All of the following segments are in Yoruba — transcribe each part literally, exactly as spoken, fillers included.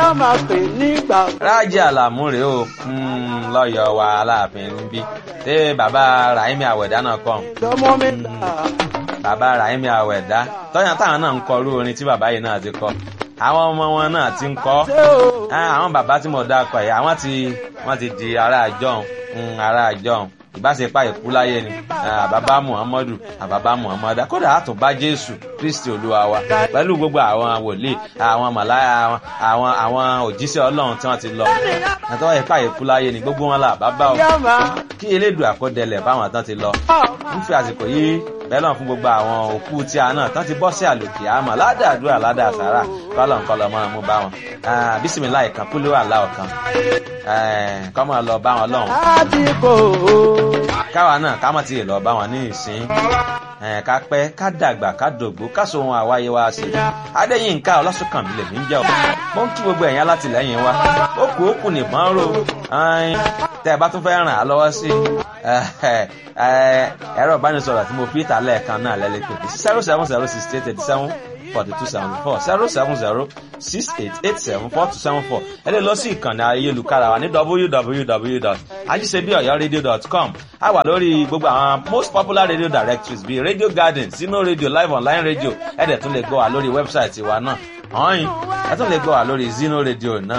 a máa pè nígbà. Rájí Àlàmú rèé o lọ́yọ̀ wa Aláàfin níbí ṣé bàbá Ràhímì Àwẹ̀dá náà kọ́ lọ́mọ mi là. bàbá Ràhímì Àwẹ̀dá tọ́yàn táwọn náà ń kọ irú orin tí bàbá yìí náà ti kọ àwọn ọmọ wọn náà ti ń kọ àwọn bàbá tí mo dá kọ yìí àwọn ti wọ́n ti di ará àjọhùn ará àjọhùn ìbáṣepá ìkú láyé ni àbábá Muhammadu àbábá Muhammadu kódà àtúnbá Jésù Kristi Olúwa wa pẹ̀lú gbogbo àwọn wòlíì àwọn màláyà àwọn àwọn òjíṣẹ́ Ọlọ́run tí wọ́n ti lọ àtọwọ́ ìpá ìkú láyé ni gbogbo wọn là bàbá o kí elédùn àkọdẹlẹ̀ báwọn tán ti lọ ń fi àsìkò yìí bẹ́ẹ̀ fún gbogbo àwọn òkú tí a náà tán ti bọ́ sí àlòkè àmọ́ ládàádúrà ládàásàrà kọ́lọ̀ ńkọlọ̀ mọ́ ọmú bá wọn bísímìláì kan kúló wà láò kan kọ́mọ lọ bá wọn lọ́hùn. káwa náà ká mọ̀ tí ì lọ bá wọn ní ìsín ká pẹ́ ká dàgbà ká dògbó ká so ohun àwáyé wa sí i. Adéyínká Ọlásùnkànmí lèmi ń jẹ́ ọ̀ mo ń kí gbogbo ẹ̀yin alátìlẹ́yìn wa ó kù ó kù nìbọn ró tẹ́ ẹ bá tún fẹ́ ràn á lọ́wọ́ sí i ẹ̀rọ ìbánisọ̀rọ̀ tí mo fi ìta lẹ́ẹ̀kan náà lẹ́lẹ́pẹ̀ zero seven zero six eight eight seven forty two seventy four zero seven zero six eight eight seven four two seven four ẹ lè lọ sí ìkànnì ayélujára wa ní w w w dot ajisebi oyo radio dot com a wà lórí gbogbo àwọn most popular radio directories bíi Radio Garden, Zino Radio, Live Online Radio ẹ dẹ̀ tún lè gbọ́ wa lórí wẹ́bsáìtì wa náà ọ̀hìn ẹ tún lè gbọ́ wa lórí Zino Radio náà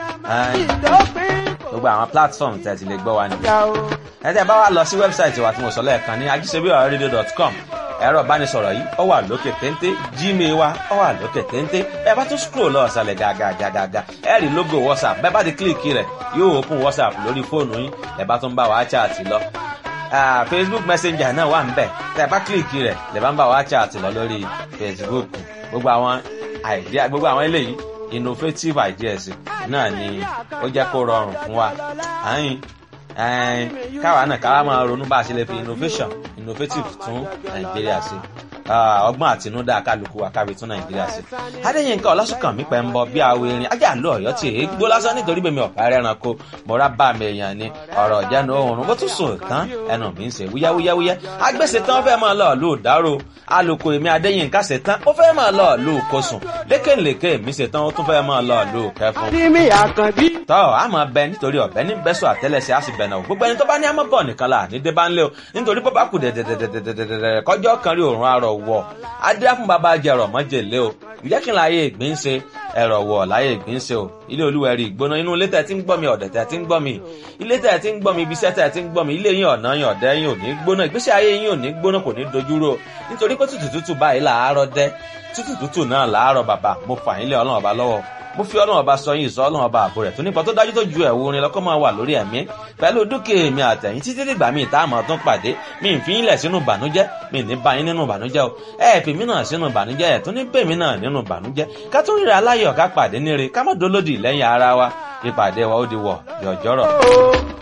gbogbo àwọn platform tẹ̀ ti lè gbọ́ wa nìyẹn ẹ tẹ́ bá wá lọ sí wẹ́bsáìtì wa tí mo sọ lẹ́ẹ̀kan ní ajisebi oyo radio dot com ẹ̀rọ ìbánisọ̀rọ̀ yìí ó wà lókè téńté Gmail wa ó wà lókè téńté ẹ bá tún scroll lọ ọ̀sàlẹ̀ gàgàgàgà ẹ rí logo WhatsApp bẹ́ẹ̀ bá ti kílìkì rẹ̀ yóò open WhatsApp lórí fóònù yín ẹ bá tún bá wa chat lọ Facebook Messenger náà wà ńbẹ̀ tẹ́ bá kílìkì rẹ̀ lẹ bá ń bá wa chat lọ lórí Facebook gbogbo àwọn idea gbogbo àwọn eléyìí innovative ideas náà ni ó jẹ́ kó rọrùn fún wa àyìn káwa náà káwa máa ronú bá a ṣe lè fi innovation innovative tún Nàìjíríà ṣe ọgbọ́n àtinúdá kálukú wa kábi tún Nàìjíríà ṣe. Adéyínká Ọlásùnkànmí pẹ̀ ń bọ bí awo erin ajá àlọ́ Ọ̀yọ́ tí èé gbó lásán nítorí bèmi ọ̀pá rẹranko mọ̀ra bá mi èèyàn ni ọ̀rọ̀ ìjẹnu oòrùn bó tún sùn tán ẹnu mi ń ṣe wúyáwúyáwúyá agbèsè tán fẹ́ máa lọ lù dárò alùkò èmi Adéyínká ṣe tán ó fẹ́ máa lọ lù kosùn lékèlékè mi ṣe tán ó tún fẹ́ máa lọ lù kẹfún. tọ́ a máa bẹ nítorí ọ̀bẹ ní bẹ́sọ̀ àtẹ́lẹsẹ̀ á sì bẹ̀ náà gbogbo ẹni tó bá ní àmọ́ bọ̀ nìkan là ní dé bá ń lé o nítorí bó bá kù dẹ̀dẹ̀dẹ̀dẹ̀dẹ̀dẹ̀ kọjọ́ kan rí òórùn arọ̀ wọ̀ adé fún bàbá jẹrọ mọ́jèlé o ìjẹ́ kí n láyé ìgbín ṣe ẹ̀rọ wọ̀ láyé ìgbín ṣe o ilé olúwẹ̀rí ìgbóná inú ilé tẹ̀ tí ń gbọ́ mi ọ̀dẹ̀ tẹ̀ tí ń gbọ́ mi ilé tẹ̀ tí ń gbọ́ mi ibiṣẹ́ tẹ̀ tí ń gbọ́ mi ilé yín ọ̀nà yín ọ̀dẹ́ yín ò ní gbóná ìgbésí ayé yín ò ní gbóná kò ní dojúrò nítorí pé tútù tútù báyìí làárọ̀ dẹ́ tútù tútù náà làárọ̀ bàbá mo fà yín lé Ọlọ́run ọba lọ́wọ́ mo fi Ọlọ́run ọba sọ yín ìsọ Ọlọ́run ọba àbò rẹ̀ tó nípa tó dájú tó ju ẹ̀wù orin lọ́kọ́ máa wà lórí ẹ̀mí pẹ̀lú dúkìá mi àtẹ̀yìn títí dìgbà mi ìta àmọ́ tó ń pàdé mi ń fi yín lẹ̀ sínú ìbànújẹ́ mi ní bá yín nínú ìbànújẹ́ o ẹ fi mí náà sínú ìbànújẹ́ ẹ̀ tó ní bèmí náà nínú ìbànújẹ́ ká tún ríra aláyọ̀ ká pàdé níre ká má dolódì lẹ́yìn ara wa ìpàdé wa ó di wọ̀ yọ̀jọ́rọ̀.